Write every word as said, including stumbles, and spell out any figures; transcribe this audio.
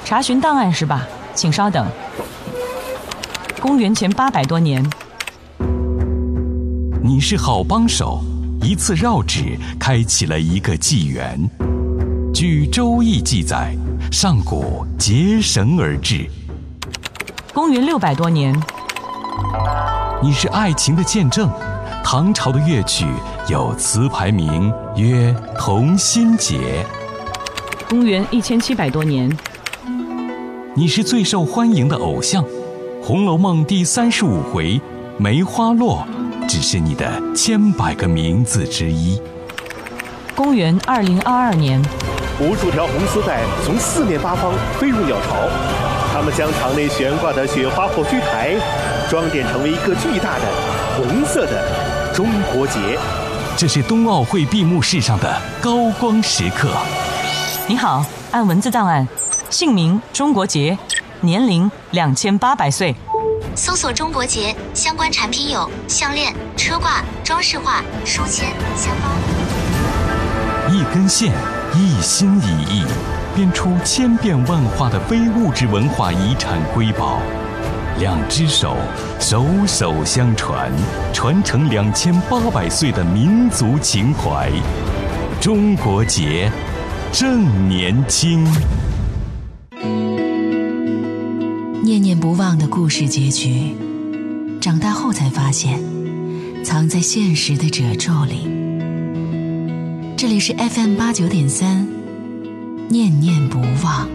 查询档案是吧？请稍等。公元前八百多年， 你是好帮手，一次绕指开启了一个纪元。据《周易》记载，上古结绳而治。 公元六百多年， 你是爱情的见证。唐朝的乐曲有词牌名曰《同心结》。 公元一千七百多年， 你是最受欢迎的偶像，《红楼梦》第三十五回梅花落只是你的千百个名字之一。 公元二零二二年， 无数条红丝带从四面八方飞入鸟巢，它们将场内悬挂的雪花火炬台装点成为一个巨大的红色的中国结。 这是冬奥会闭幕式上的高光时刻。 你好，按文字档案，姓名中国结，年龄两千八百岁。 搜索中国结相关产品有项链、车挂、装饰画、书签、香包。 一根线，一心一意，编出千变万化的非物质文化遗产瑰宝。两只手，手手相传，传承两千八百岁的民族情怀。中国结，正年轻。 念念不忘的故事结局，长大后才发现，藏在现实的褶皱里。这里是 F M 八九点三，念念不忘。